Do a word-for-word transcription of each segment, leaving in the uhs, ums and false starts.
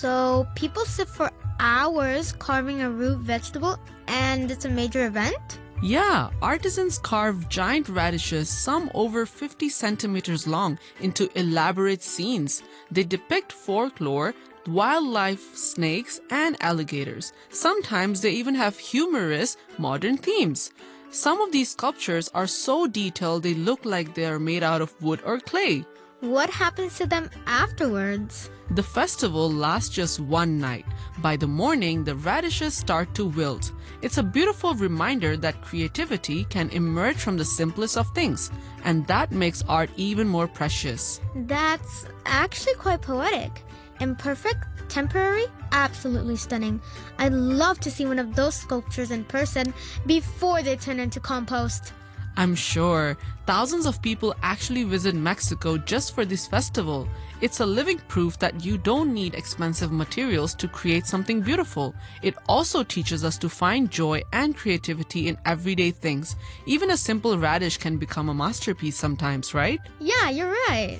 So people sit for hours carving a root vegetable, and it's a major event? Yeah, artisans carve giant radishes, some over fifty centimeters long, into elaborate scenes. They depict folklore, wildlife, snakes, and alligators. Sometimes they even have humorous, modern themes. Some of these sculptures are so detailed they look like they are made out of wood or clay. What happens to them afterwards? The festival lasts just one night. By the morning, the radishes start to wilt. It's a beautiful reminder that creativity can emerge from the simplest of things, and that makes art even more precious. That's actually quite poetic. Imperfect, temporary, absolutely stunning. I'd love to see one of those sculptures in person before they turn into compost. I'm sure thousands of people actually visit Mexico just for this festival. It's a living proof that you don't need expensive materials to create something beautiful. It also teaches us to find joy and creativity in everyday things. Even a simple radish can become a masterpiece sometimes, right? Yeah, you're right.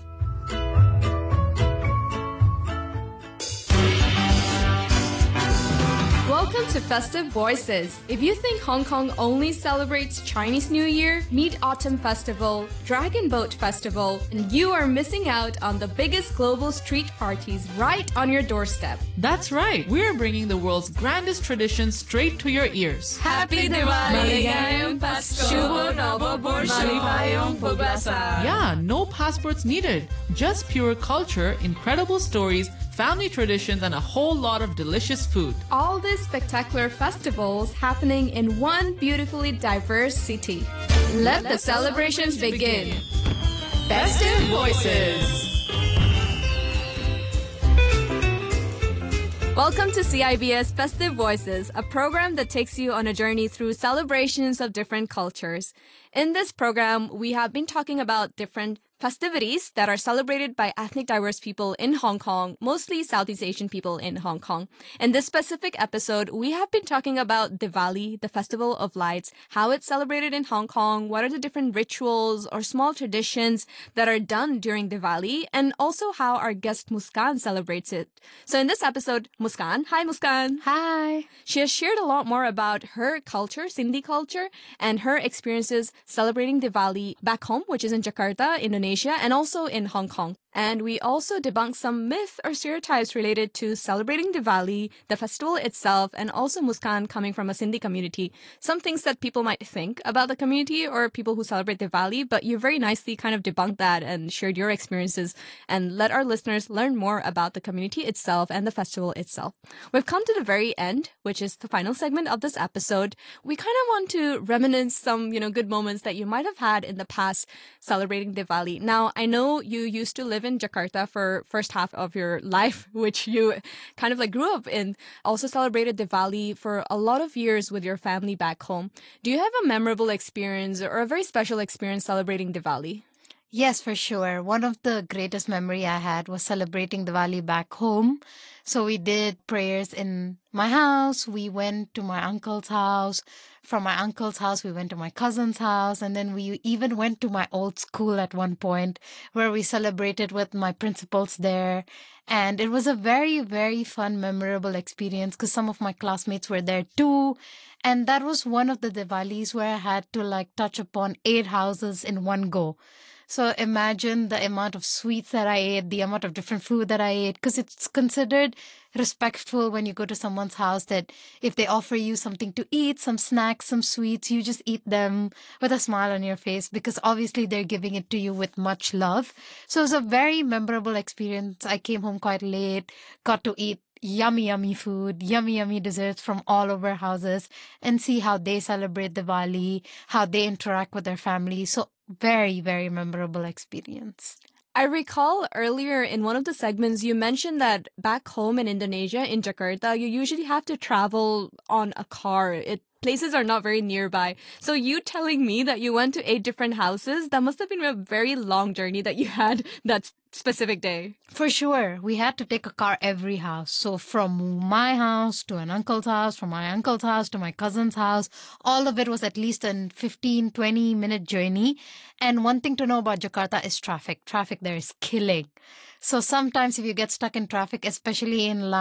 Welcome to Festive Voices. If you think Hong Kong only celebrates Chinese New Year, Mid-Autumn Festival, Dragon Boat Festival, and you are missing out on the biggest global street parties right on your doorstep. That's right. We're bringing the world's grandest traditions straight to your ears. Happy Diwali! Maligayang Pasko! Shubo Nobo Malipayong Puglasa! Yeah, no passports needed. Just pure culture, incredible stories, family traditions, and a whole lot of delicious food. All these spectacular festivals happening in one beautifully diverse city. Let the celebrations begin. Festive Voices. Welcome to C I B S Festive Voices, a program that takes you on a journey through celebrations of different cultures. In this program, we have been talking about different festivities that are celebrated by ethnic diverse people in Hong Kong, mostly Southeast Asian people in Hong Kong. In this specific episode, we have been talking about Diwali, the Festival of Lights, how it's celebrated in Hong Kong, what are the different rituals or small traditions that are done during Diwali, and also how our guest Muskan celebrates it. So in this episode, Muskan, hi Muskan. Hi. She has shared a lot more about her culture, Sindhi culture, and her experiences celebrating Diwali back home, which is in Jakarta, Indonesia, and also in Hong Kong. And we also debunk some myth or stereotypes related to celebrating Diwali, the festival itself, and also Muskan coming from a Sindhi community. Some things that people might think about the community or people who celebrate Diwali, but you very nicely kind of debunked that and shared your experiences and let our listeners learn more about the community itself and the festival itself. We've come to the very end, which is the final segment of this episode. We kind of want to reminisce some, you know, good moments that you might have had in the past celebrating Diwali. Now, I know you used to live in Jakarta for first half of your life, which you kind of like grew up in, also celebrated Diwali for a lot of years with your family back home. Do you have a memorable experience or a very special experience celebrating Diwali? Yes, for sure. One of the greatest memory I had was celebrating Diwali back home. So we did prayers in my house. We went to my uncle's house. From my uncle's house, we went to my cousin's house. And then we even went to my old school at one point where we celebrated with my principals there. And it was a very, very fun, memorable experience because some of my classmates were there too. And that was one of the Diwalis where I had to like touch upon eight houses in one go. So imagine the amount of sweets that I ate, the amount of different food that I ate, because it's considered respectful when you go to someone's house that if they offer you something to eat, some snacks, some sweets, you just eat them with a smile on your face because obviously they're giving it to you with much love. So it was a very memorable experience. I came home quite late, got to eat yummy, yummy food, yummy, yummy desserts from all over houses and see how they celebrate Diwali, how they interact with their family. So very, very memorable experience. I recall earlier in one of the segments, you mentioned that back home in Indonesia, in Jakarta, you usually have to travel on a car. It Places are not very nearby. So you telling me that you went to eight different houses, that must have been a very long journey that you had that specific day. For sure. We had to take a car every house. So from my house to an uncle's house, from my uncle's house to my cousin's house, all of it was at least a fifteen, twenty minute journey. And one thing to know about Jakarta is traffic. Traffic there is killing. So sometimes if you get stuck in traffic, especially in